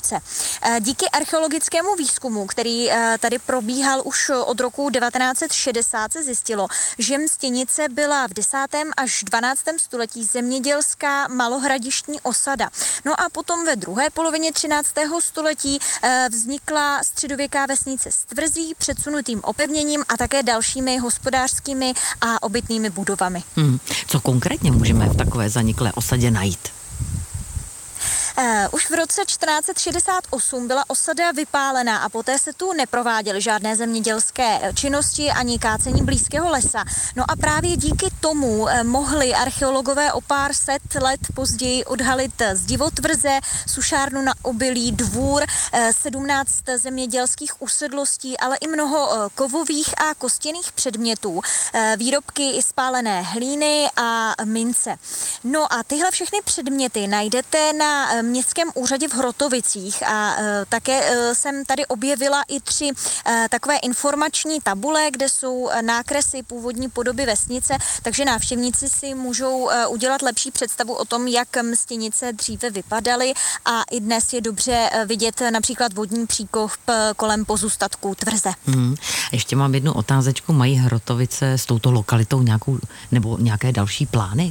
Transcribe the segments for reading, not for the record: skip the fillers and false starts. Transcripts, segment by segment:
Stěnice. Díky archeologickému výzkumu, který tady probíhal už od roku 1960, se zjistilo, že Stěnice byla v 10. až 12. století zemědělská malohradištní osada. No a potom ve druhé polovině 13. století vznikla středověká vesnice s tvrzí, předsunutým opevněním a také dalšími hospodářskými a obytnými budovami. Co konkrétně můžeme v takové zaniklé osadě najít? Už v roce 1468 byla osada vypálená a poté se tu neprováděly žádné zemědělské činnosti ani kácení blízkého lesa. No a právě díky tomu mohli archeologové o pár set let později odhalit zdivotvrze, sušárnu na obilí, dvůr, 17 zemědělských usedlostí, ale i mnoho kovových a kostěných předmětů, výrobky i spálené hlíny a mince. No a tyhle všechny předměty najdete na městském úřadě v Hrotovicích a také jsem tady objevila i 3 takové informační tabule, kde jsou nákresy původní podoby vesnice, takže návštěvníci si můžou udělat lepší představu o tom, jak Stěnice dříve vypadaly a i dnes je dobře vidět například vodní příkop kolem pozůstatků tvrze. Ještě mám jednu otázečku. Mají Hrotovice s touto lokalitou nějaké další plány?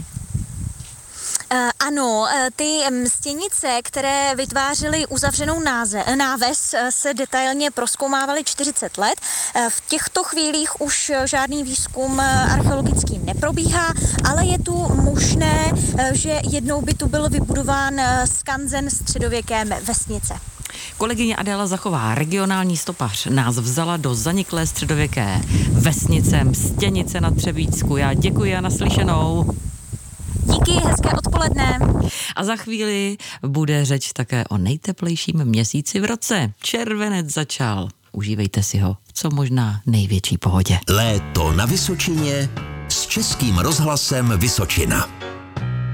Ano, ty Stěnice, které vytvářely uzavřenou náves, se detailně prozkoumávaly 40 let. V těchto chvílích už žádný výzkum archeologický neprobíhá, ale je tu možné, že jednou by tu byl vybudován skanzen středověké vesnice. Kolegyně Adéla Zachová, regionální stopař, nás vzala do zaniklé středověké vesnice Stěnice na Třebíčsku. Já děkuji a naslyšenou. Díky, hezké odpoledne. A za chvíli bude řeč také o nejteplejším měsíci v roce. Červenec začal. Užívejte si ho v co možná největší pohodě. Léto na Vysočině s Českým rozhlasem Vysočina.